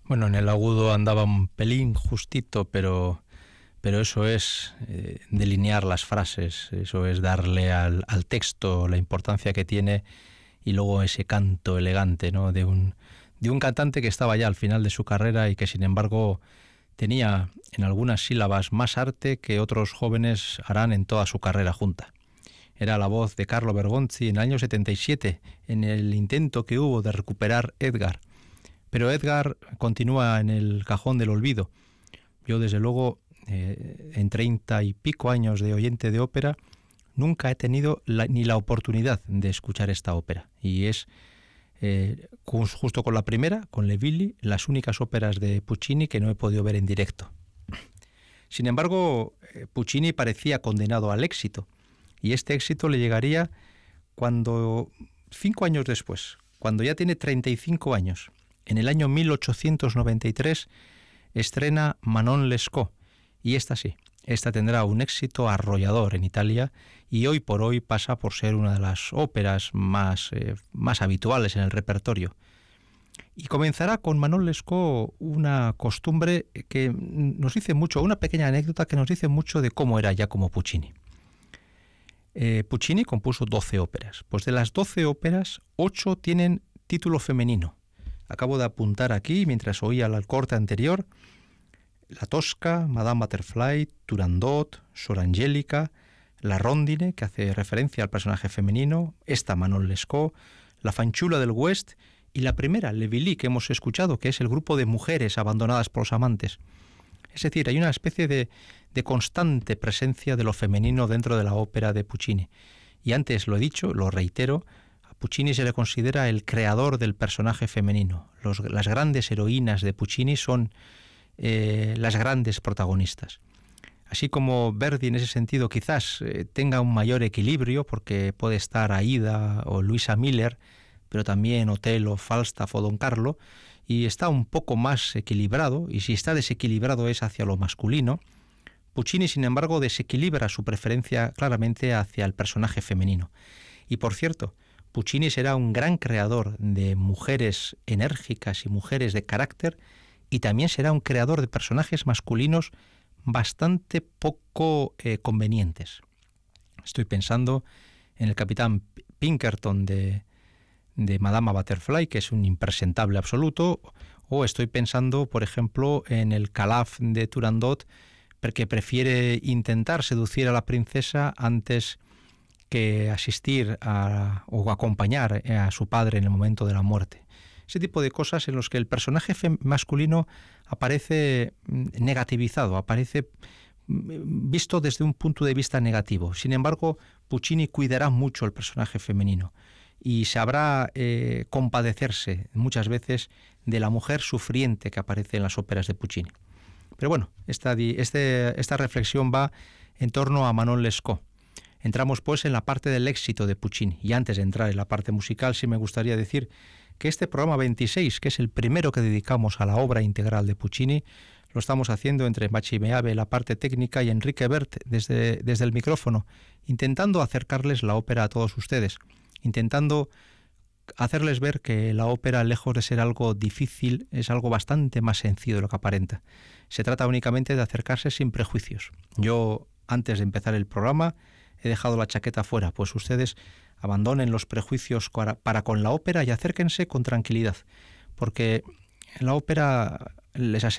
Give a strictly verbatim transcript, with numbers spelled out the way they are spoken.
Bueno, en el agudo andaba un pelín justito, pero, pero eso es eh, delinear las frases, eso es darle al, al texto la importancia que tiene y luego ese canto elegante, ¿no?, de un, de un cantante que estaba ya al final de su carrera y que sin embargo tenía en algunas sílabas más arte que otros jóvenes harán en toda su carrera junta. Era la voz de Carlo Bergonzi en el año setenta y siete, en el intento que hubo de recuperar Edgar. Pero Edgar continúa en el cajón del olvido. Yo, desde luego, eh, en treinta y pico años de oyente de ópera, nunca he tenido la, ni la oportunidad de escuchar esta ópera. Y es, eh, justo con la primera, con Le Villi, las únicas óperas de Puccini que no he podido ver en directo. Sin embargo, Puccini parecía condenado al éxito. Y este éxito le llegaría cuando, cinco años después, cuando ya tiene treinta y cinco años, en el año mil ochocientos noventa y tres, estrena Manon Lescaut. Y esta sí, esta tendrá un éxito arrollador en Italia y hoy por hoy pasa por ser una de las óperas más, eh, más habituales en el repertorio. Y comenzará con Manon Lescaut una costumbre que nos dice mucho, una pequeña anécdota que nos dice mucho de cómo era ya como Puccini. Eh, Puccini compuso doce óperas. Pues de las doce óperas, ocho tienen título femenino. Acabo de apuntar aquí, mientras oía el corte anterior, La Tosca, Madame Butterfly, Turandot, Sor Angelica, La Rondine, que hace referencia al personaje femenino, esta Manon Lescaut, La Fanciulla del West y la primera, Le Villi, que hemos escuchado, que es el grupo de mujeres abandonadas por los amantes. Es decir, hay una especie de, de constante presencia de lo femenino dentro de la ópera de Puccini. Y antes lo he dicho, lo reitero, a Puccini se le considera el creador del personaje femenino. Los, las grandes heroínas de Puccini son eh, las grandes protagonistas. Así como Verdi en ese sentido quizás eh, tenga un mayor equilibrio, porque puede estar Aida o Luisa Miller, pero también Otelo, Falstaff o Don Carlo, y está un poco más equilibrado, y si está desequilibrado es hacia lo masculino. Puccini, sin embargo, desequilibra su preferencia claramente hacia el personaje femenino. Y por cierto, Puccini será un gran creador de mujeres enérgicas y mujeres de carácter, y también será un creador de personajes masculinos bastante poco eh, convenientes. Estoy pensando en el capitán Pinkerton de... de Madame Butterfly, que es un impresentable absoluto, o estoy pensando, por ejemplo, en el Calaf de Turandot, porque prefiere intentar seducir a la princesa antes que asistir a, o acompañar a su padre en el momento de la muerte. Ese tipo de cosas en los que el personaje masculino aparece negativizado, aparece visto desde un punto de vista negativo. Sin embargo, Puccini cuidará mucho el personaje femenino y sabrá eh, compadecerse muchas veces de la mujer sufriente que aparece en las óperas de Puccini. Pero bueno, esta, este, esta reflexión va en torno a Manon Lescaut. Entramos pues en la parte del éxito de Puccini, y antes de entrar en la parte musical sí me gustaría decir que este programa veintiséis, que es el primero que dedicamos a la obra integral de Puccini, lo estamos haciendo entre Machi Meave, la parte técnica, y Enrique Bert desde, desde el micrófono, intentando acercarles la ópera a todos ustedes, intentando hacerles ver que la ópera, lejos de ser algo difícil, es algo bastante más sencillo de lo que aparenta. Se trata únicamente de acercarse sin prejuicios. Yo, antes de empezar el programa, he dejado la chaqueta fuera, pues ustedes abandonen los prejuicios para, para con la ópera y acérquense con tranquilidad, porque la ópera les asegura